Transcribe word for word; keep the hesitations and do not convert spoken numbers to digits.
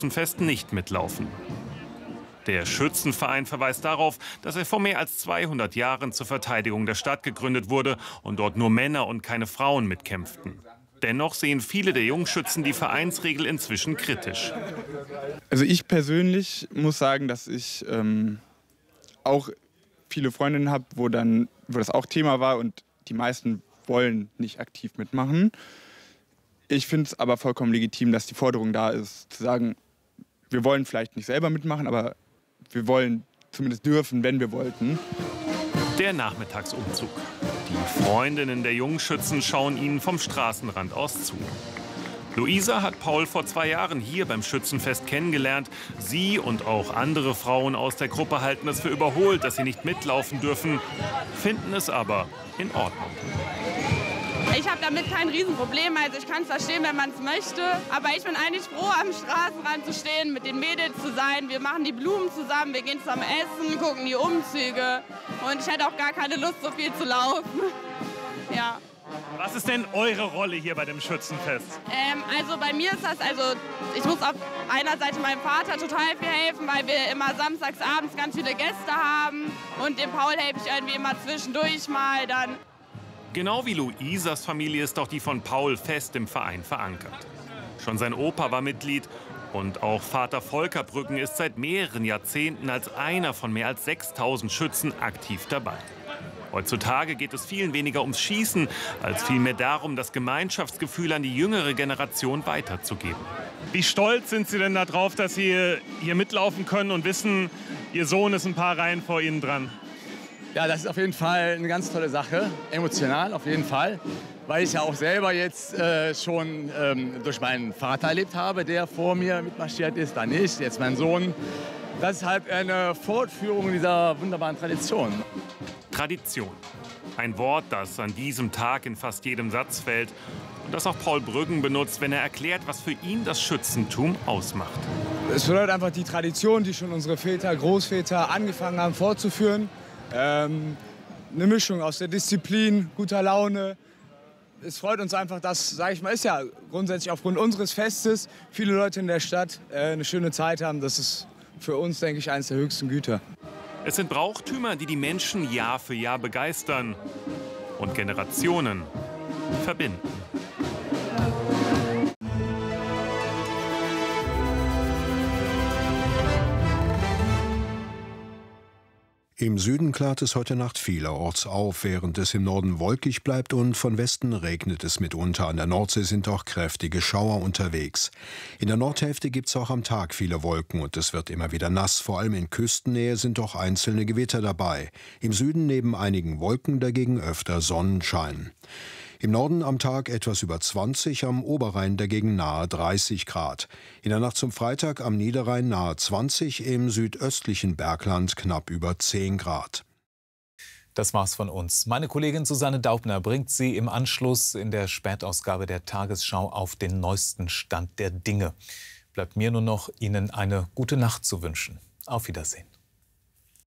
Schützenfest nicht mitlaufen. Der Schützenverein verweist darauf, dass er vor mehr als zweihundert Jahren zur Verteidigung der Stadt gegründet wurde und dort nur Männer und keine Frauen mitkämpften. Dennoch sehen viele der Jungschützen die Vereinsregel inzwischen kritisch. Also ich persönlich muss sagen, dass ich ähm, auch viele Freundinnen habe, wo, dann, wo das auch Thema war und die meisten wollen nicht aktiv mitmachen. Ich finde es aber vollkommen legitim, dass die Forderung da ist, zu sagen, wir wollen vielleicht nicht selber mitmachen, aber wir wollen zumindest dürfen, wenn wir wollten. Der Nachmittagsumzug. Die Freundinnen der Jungschützen schauen ihnen vom Straßenrand aus zu. Luisa hat Paul vor zwei Jahren hier beim Schützenfest kennengelernt. Sie und auch andere Frauen aus der Gruppe halten es für überholt, dass sie nicht mitlaufen dürfen, finden es aber in Ordnung. Ich habe damit kein Riesenproblem, also ich kann es verstehen, wenn man es möchte. Aber ich bin eigentlich froh, am Straßenrand zu stehen, mit den Mädels zu sein. Wir machen die Blumen zusammen, wir gehen zusammen essen, gucken die Umzüge. Und ich hätte auch gar keine Lust, so viel zu laufen. Ja. Was ist denn eure Rolle hier bei dem Schützenfest? Ähm, also bei mir ist das, also ich muss auf einer Seite meinem Vater total viel helfen, weil wir immer samstags abends ganz viele Gäste haben. Und dem Paul helfe ich irgendwie immer zwischendurch mal dann. Genau wie Luisas Familie ist auch die von Paul fest im Verein verankert. Schon sein Opa war Mitglied und auch Vater Volker Brücken ist seit mehreren Jahrzehnten als einer von mehr als sechstausend Schützen aktiv dabei. Heutzutage geht es vielen weniger ums Schießen, als vielmehr darum, das Gemeinschaftsgefühl an die jüngere Generation weiterzugeben. Wie stolz sind Sie denn darauf, dass Sie hier mitlaufen können und wissen, Ihr Sohn ist ein paar Reihen vor Ihnen dran? Ja, das ist auf jeden Fall eine ganz tolle Sache, emotional auf jeden Fall, weil ich ja auch selber jetzt äh, schon ähm, durch meinen Vater erlebt habe, der vor mir mitmarschiert ist, dann nicht, jetzt mein Sohn. Das ist halt eine Fortführung dieser wunderbaren Tradition. Tradition. Ein Wort, das an diesem Tag in fast jedem Satz fällt und das auch Paul Brücken benutzt, wenn er erklärt, was für ihn das Schützentum ausmacht. Es bedeutet einfach die Tradition, die schon unsere Väter, Großväter angefangen haben fortzuführen. Ähm, eine Mischung aus der Disziplin, guter Laune. Es freut uns einfach, dass, sage ich mal, ist ja grundsätzlich aufgrund unseres Festes viele Leute in der Stadt äh, eine schöne Zeit haben. Das ist für uns, denke ich, eines der höchsten Güter. Es sind Brauchtümer, die die Menschen Jahr für Jahr begeistern und Generationen verbinden. Im Süden klart es heute Nacht vielerorts auf, während es im Norden wolkig bleibt und von Westen regnet es mitunter. An der Nordsee sind auch kräftige Schauer unterwegs. In der Nordhälfte gibt es auch am Tag viele Wolken und es wird immer wieder nass. Vor allem in Küstennähe sind auch einzelne Gewitter dabei. Im Süden neben einigen Wolken dagegen öfter Sonnenschein. Im Norden am Tag etwas über zwanzig, am Oberrhein dagegen nahe dreißig Grad. In der Nacht zum Freitag am Niederrhein nahe zwanzig, im südöstlichen Bergland knapp über zehn Grad. Das war's von uns. Meine Kollegin Susanne Daubner bringt Sie im Anschluss in der Spätausgabe der Tagesschau auf den neuesten Stand der Dinge. Bleibt mir nur noch, Ihnen eine gute Nacht zu wünschen. Auf Wiedersehen.